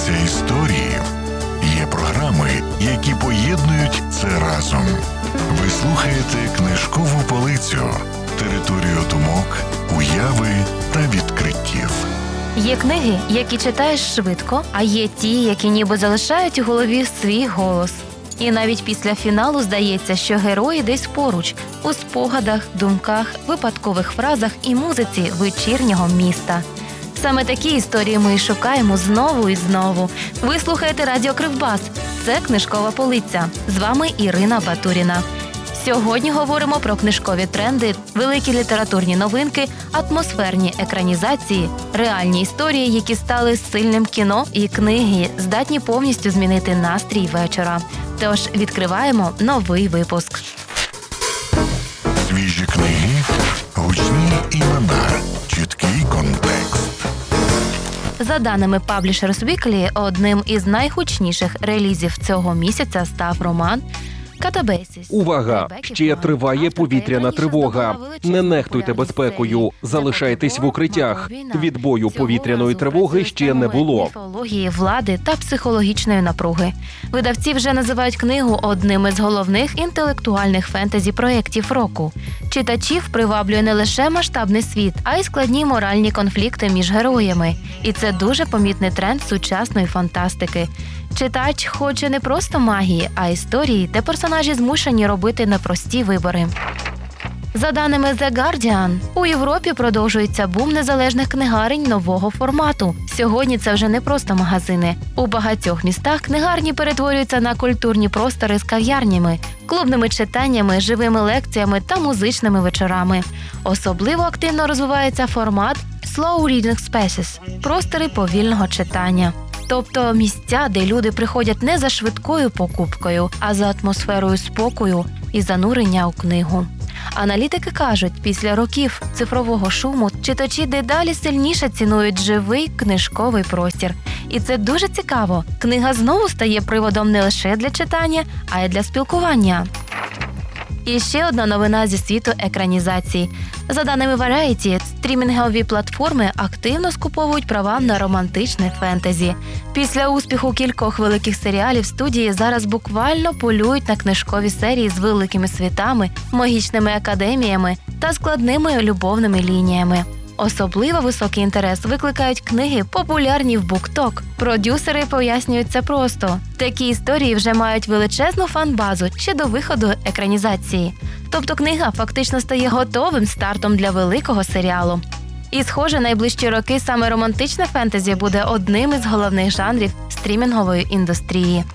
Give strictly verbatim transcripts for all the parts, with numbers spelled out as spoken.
полиця історії. Є програми, які поєднують це разом. Ви слухаєте «Книжкову полицю» – територію думок, уяви та відкриттів. Є книги, які читаєш швидко, а є ті, які ніби залишають у голові свій голос. І навіть після фіналу здається, що герої десь поруч, у спогадах, думках, випадкових фразах і музиці вечірнього міста. Саме такі історії ми і шукаємо знову і знову. Ви слухаєте Радіо Кривбас. Це «Книжкова полиця». З вами Ірина Батуріна. Сьогодні говоримо про книжкові тренди, великі літературні новинки, атмосферні екранізації, реальні історії, які стали сильним кіно, і книги, здатні повністю змінити настрій вечора. Тож відкриваємо новий випуск. Свіжі книги, гучні імена, чіткий контекст. За даними Publishers Weekly, одним із найгучніших релізів цього місяця став роман «Катабейсіс». Увага! Ще триває повітряна тривога. Не нехтуйте безпекою. Залишайтесь в укриттях. Відбою повітряної тривоги ще не було. Міфології, влади та психологічної напруги. Видавці вже називають книгу одним із головних інтелектуальних фентезі-проєктів року. Читачів приваблює не лише масштабний світ, а й складні моральні конфлікти між героями. І це дуже помітний тренд сучасної фантастики. Читач хоче не просто магії, а історії, де персонажі змушені робити непрості вибори. За даними The Guardian, у Європі продовжується бум незалежних книгарень нового формату. Сьогодні це вже не просто магазини. У багатьох містах книгарні перетворюються на культурні простори з кав'ярнями, клубними читаннями, живими лекціями та музичними вечорами. Особливо активно розвивається формат Slow Reading Spaces – простори повільного читання. Тобто місця, де люди приходять не за швидкою покупкою, а за атмосферою спокою і занурення у книгу. Аналітики кажуть, після років цифрового шуму читачі дедалі сильніше цінують живий книжковий простір. І це дуже цікаво. Книга знову стає приводом не лише для читання, а й для спілкування. І ще одна новина зі світу екранізацій. За даними Variety, стрімінгові платформи активно скуповують права на романтичне фентезі. Після успіху кількох великих серіалів студії зараз буквально полюють на книжкові серії з великими світами, магічними академіями та складними любовними лініями. Особливо високий інтерес викликають книги, популярні в BookTok. Продюсери пояснюють це просто. Такі історії вже мають величезну фан-базу ще до виходу екранізації. Тобто книга фактично стає готовим стартом для великого серіалу. І, схоже, найближчі роки саме романтичне фентезі буде одним із головних жанрів стрімінгової індустрії.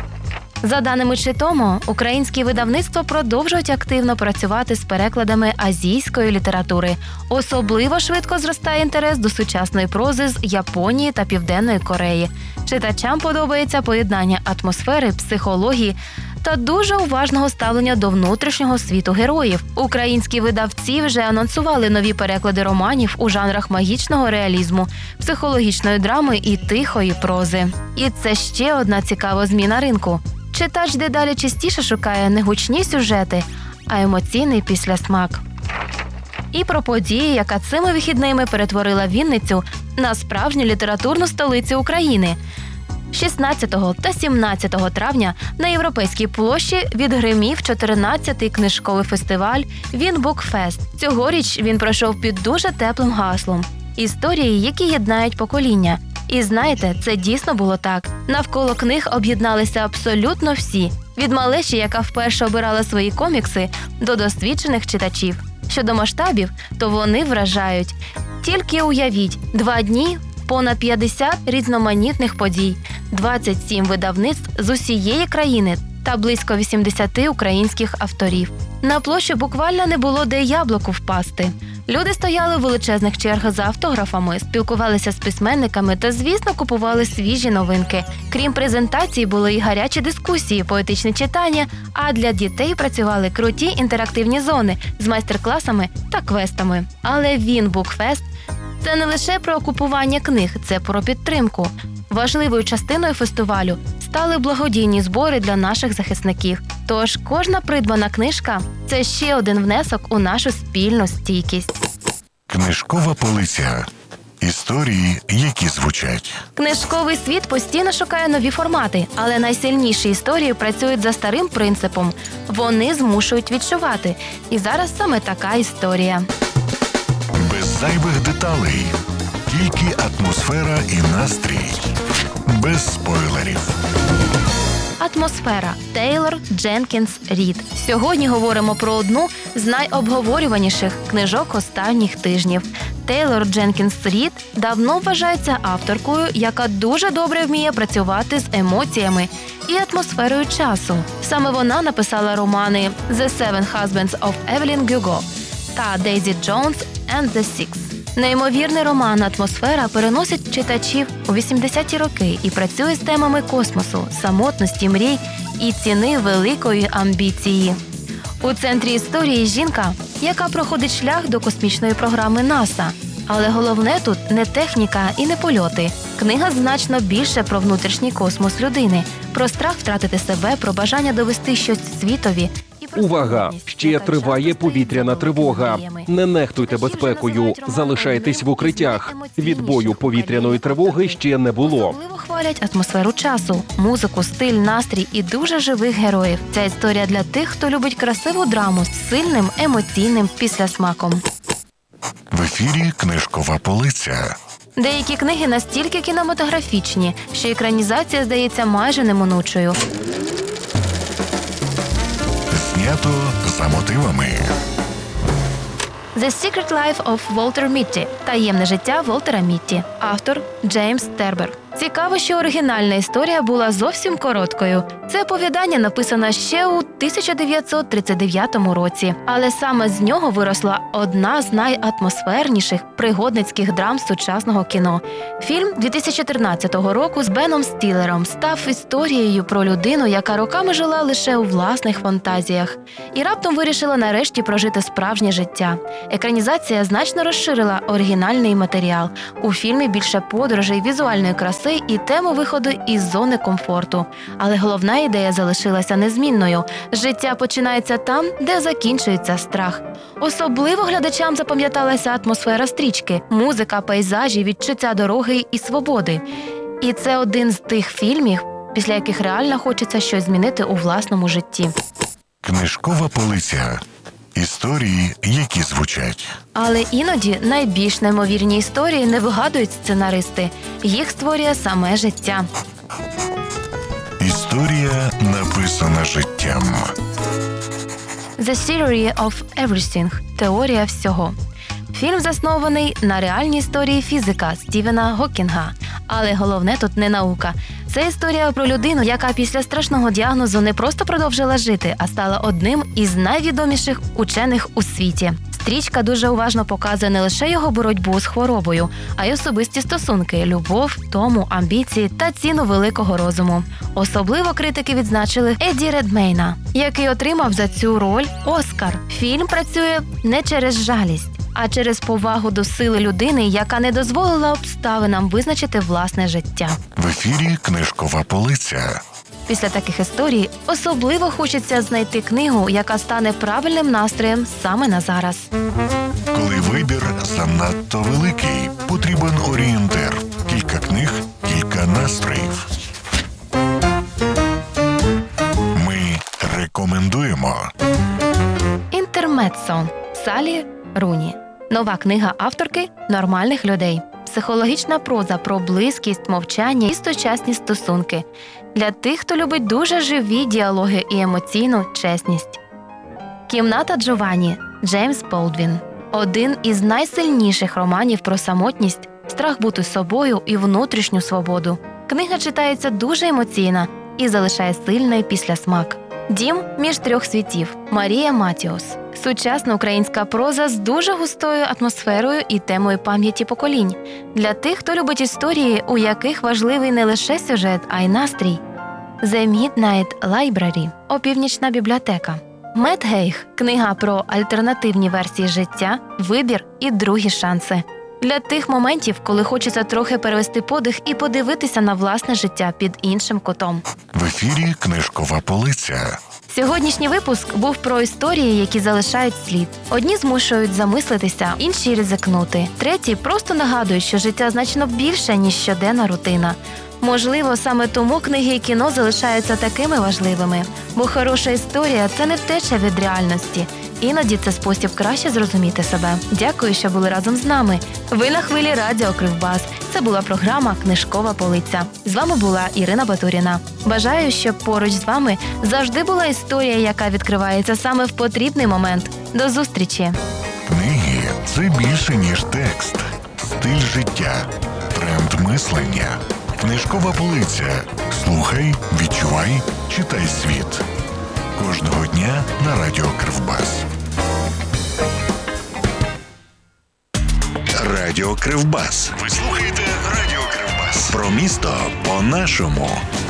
За даними Читомо, українські видавництва продовжують активно працювати з перекладами азійської літератури. Особливо швидко зростає інтерес до сучасної прози з Японії та Південної Кореї. Читачам подобається поєднання атмосфери, психології та дуже уважного ставлення до внутрішнього світу героїв. Українські видавці вже анонсували нові переклади романів у жанрах магічного реалізму, психологічної драми і тихої прози. І це ще одна цікава зміна ринку. Читач дедалі частіше шукає не гучні сюжети, а емоційний післясмак. І про події, яка цими вихідними перетворила Вінницю на справжню літературну столицю України. шістнадцятого та сімнадцятого травня на Європейській площі відгримів чотирнадцятий книжковий фестиваль «Вінбукфест». Цьогоріч він пройшов під дуже теплим гаслом «Історії, які єднають покоління». І знаєте, це дійсно було так. Навколо книг об'єдналися абсолютно всі. Від малечі, яка вперше обирала свої комікси, до досвідчених читачів. Щодо масштабів, то вони вражають. Тільки уявіть, два дні, понад п'ятдесят різноманітних подій, двадцять сім видавництв з усієї країни та близько вісімдесят українських авторів. На площі буквально не було де яблуку впасти. Люди стояли в величезних чергах за автографами, спілкувалися з письменниками та, звісно, купували свіжі новинки. Крім презентацій, були і гарячі дискусії, поетичне читання, а для дітей працювали круті інтерактивні зони з майстер-класами та квестами. Але Вінбукфест – це не лише про купування книг, це про підтримку. Важливою частиною фестивалю стали благодійні збори для наших захисників. Тож кожна придбана книжка – це ще один внесок у нашу спільну стійкість. Книжкова полиця. Історії, які звучать. Книжковий світ постійно шукає нові формати, але найсильніші історії працюють за старим принципом. Вони змушують відчувати. І зараз саме така історія. Без зайвих деталей. Тільки атмосфера і настрій. Без спойлерів. Атмосфера. Тейлор Дженкінс Рід. Сьогодні говоримо про одну з найобговорюваніших книжок останніх тижнів. Тейлор Дженкінс Рід давно вважається авторкою, яка дуже добре вміє працювати з емоціями і атмосферою часу. Саме вона написала романи «The Seven Husbands of Evelyn Hugo» та «Daisy Jones and the Six». Неймовірний роман «Атмосфера» переносить читачів у вісімдесяті роки і працює з темами космосу, самотності, мрій і ціни великої амбіції. У центрі історії жінка, яка проходить шлях до космічної програми НАСА. Але головне тут не техніка і не польоти. Книга значно більше про внутрішній космос людини, про страх втратити себе, про бажання довести щось світові. Увага! Ще триває повітряна тривога. Не нехтуйте безпекою, залишайтесь в укриттях. Відбою повітряної тривоги ще не було. Особливо хвалять атмосферу часу, музику, стиль, настрій і дуже живих героїв. Ця історія для тих, хто любить красиву драму з сильним емоційним післясмаком. В ефірі «Книжкова полиця». Деякі книги настільки кінематографічні, що екранізація здається майже неминучою. Знято за мотивами. «The Secret Life of Walter Mitty» – «Таємне життя Волтера Мітті». Автор Джеймс Тербер. Цікаво, що оригінальна історія була зовсім короткою. Це оповідання написано ще у тисяча дев'ятсот тридцять дев'ятому році. Але саме з нього виросла одна з найатмосферніших пригодницьких драм сучасного кіно. Фільм дві тисячі тринадцятого року з Беном Стілером став історією про людину, яка роками жила лише у власних фантазіях. І раптом вирішила нарешті прожити справжнє життя. Екранізація значно розширила оригінальний матеріал. У фільмі більше подорожей, візуальної краси і тему виходу із зони комфорту. Але головна ідея залишилася незмінною. Життя починається там, де закінчується страх. Особливо глядачам запам'яталася атмосфера стрічки, музика, пейзажі, відчуття дороги і свободи. І це один з тих фільмів, після яких реально хочеться щось змінити у власному житті. «Книжкова полиця». Історії, які звучать. Але іноді найбільш неймовірні історії не вигадують сценаристи. Їх створює саме життя. Історія, написана життям. «The Theory of Everything» – «Теорія всього». Фільм заснований на реальній історії фізика Стівена Гокінга. Але головне тут не наука. Це історія про людину, яка після страшного діагнозу не просто продовжила жити, а стала одним із найвідоміших учених у світі. Стрічка дуже уважно показує не лише його боротьбу з хворобою, а й особисті стосунки, любов, тому, амбіції та ціну великого розуму. Особливо критики відзначили Едді Редмейна, який отримав за цю роль Оскар. Фільм працює не через жалість, а через повагу до сили людини, яка не дозволила обставинам визначити власне життя. В ефірі «Книжкова полиця». Після таких історій особливо хочеться знайти книгу, яка стане правильним настроєм саме на зараз. Коли вибір занадто великий, потрібен орієнтир. Кілька книг, кілька настроїв. Ми рекомендуємо. Інтермеццо. Салі Руні. Нова книга авторки «Нормальних людей». Психологічна проза про близькість, мовчання і сучасні стосунки. Для тих, хто любить дуже живі діалоги і емоційну чесність. «Кімната Джованні» Джеймс Болдвін. Один із найсильніших романів про самотність, страх бути собою і внутрішню свободу. Книга читається дуже емоційно і залишає сильний післясмак. «Дім між трьох світів» Марія Матіос. Сучасна українська проза з дуже густою атмосферою і темою пам'яті поколінь. Для тих, хто любить історії, у яких важливий не лише сюжет, а й настрій. «The Midnight Library» Опівнічна бібліотека. Мет Гейх. Книга про альтернативні версії життя, вибір і другі шанси. Для тих моментів, коли хочеться трохи перевести подих і подивитися на власне життя під іншим кутом. В ефірі «Книжкова полиця». Сьогоднішній випуск був про історії, які залишають слід. Одні змушують замислитися, інші ризикнути. Треті просто нагадують, що життя значно більше, ніж щоденна рутина. Можливо, саме тому книги і кіно залишаються такими важливими. Бо хороша історія – це не втеча від реальності. Іноді це спосіб краще зрозуміти себе. Дякую, що були разом з нами. Ви на хвилі радіо Кривбас. Це була програма «Книжкова полиця». З вами була Ірина Батуріна. Бажаю, щоб поруч з вами завжди була історія, яка відкривається саме в потрібний момент. До зустрічі! Книги – це більше, ніж текст. Стиль життя. Тренд мислення. Книжкова полиця. Слухай, відчувай, читай світ. Кожного дня на радіо Кривбас. Радіо Кривбас. Ви слухаєте Радіо Кривбас. Про місто по-нашому.